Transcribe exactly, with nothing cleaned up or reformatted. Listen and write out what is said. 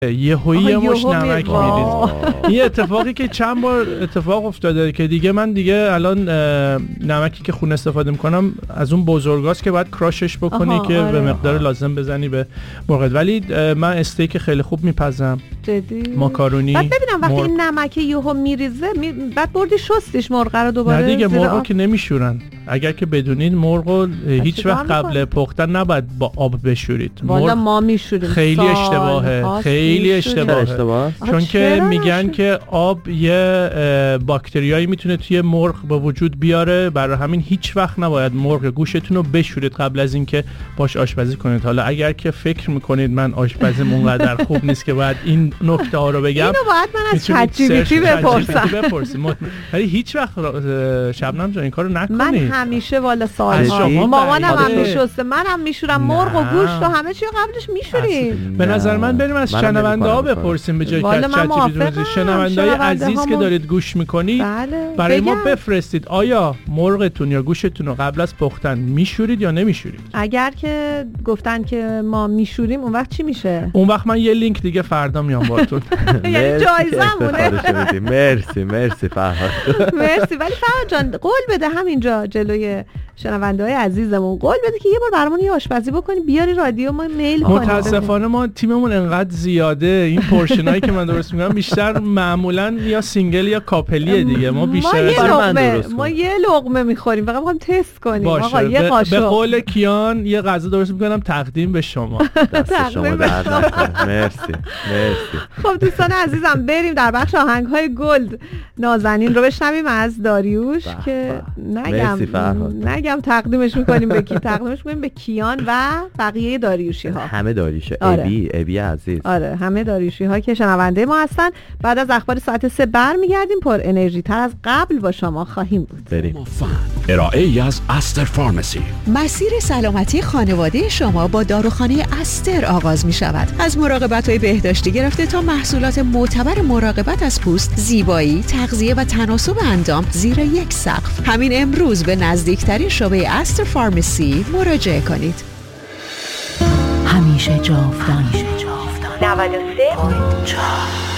یهویی یه مش نمک میریزی. یه اتفاقی که چند بار اتفاق افتاده که دیگه من دیگه الان نمکی که خون استفاده میکنم از اون بزرگاست که باید کراشش بکنی که آره. به مقدار لازم بزنی به مرغ. ولی من استیک خیلی خوب میپزم. جدی؟ ماکارونی. بعد ببینم وقتی این نمک یهو میریزه می... بعد بردی شستش مرغ رو دوباره. نه دیگه مرغو که نمیشورن. اگر که بدونید مرغو هیچ وقت قبل پختن نباید با آب بشورید. والا ما میشوریم. خیلی اشتباهه. خیلی اشتباهه. چون که میگن که آب یه باکتریایی میتونه توی مرغ به وجود بیاره، برای همین هیچ وقت نباید مرغ گوشتون رو بشورید قبل از اینکه باش آشپزی کنید. حالا اگر که فکر میکنید من آشپزیم اونقدر خوب نیست که باید این نکته ها رو بگم، اینو باید من از چت جی پی تی بپرسم. ولی هیچ وقت شبنم جان این کارو نکنید. من همیشه والا سالها مامانم هم میشسته، منم میشورم مرغ و گوشت و همه چی قبلش میشوریم. به نظر من بریم از شنونده ها بپرسیم به جای که از چت جی پی تی. شنونده های عزیز که دارید گوش میکنید بله. برای ما بفرستید آیا مرغتون یا گوشتون رو قبل از پختن میشورید یا نمیشورید. اگر که گفتن که ما میشوریم اون وقت چی میشه؟ اون وقت من یه لینک دیگه فردا میام باهاتون. یعنی جایزمونه. مرسی مرسی فرهاد. مرسی. ولی فرهاد جان قول بده همینجا جلوی شنونده های عزیزمون قول بده که یه بار برامون یه آشپزی بکنی بیاری رادیو ما میل کنیم. متاسفانه ما تیممون انقدر زیاده، این پورشنایی که من درست میگم بیشتر معمولا یا سینگل یا کاپلیه دیگه. ما بیشتر ما یه لقمه ما یه لقمه میخوریم، فقط میخوام تست کنیم. آقا یه قاشق. به قول کیان یه غذا درست میکنم تقدیم به شما. دست شما درد نکنه. مرسی مرسی. خب دوستان عزیزم بریم در بخش آهنگ‌های گلد نازنین رو بشنویم از داریوش که نگم نگم تقدیمش میکنیم به کی، تقدیمش میکنیم به کیان و بقیه داریوشی ها. همه داریوشه. آره. ابی ابی عزیز. آره همه داریوشی ها که شنونده ما هستن. بعد از اخبار ساعت سه برمیگردیم پر انرژی تر از قبل با شما خواهیم بود. بریم. ارائه ای از استر فارمسی. مسیر سلامتی خانواده شما با داروخانه استر آغاز می شود. از مراقبت‌های بهداشتی گرفته تا محصولات معتبر مراقبت از پوست، زیبایی، تغذیه و تناسب اندام زیر یک سقف. همین امروز به نزدیکترین شعبه استر فارمسی مراجعه کنید. همیشه جاودان. نود و سه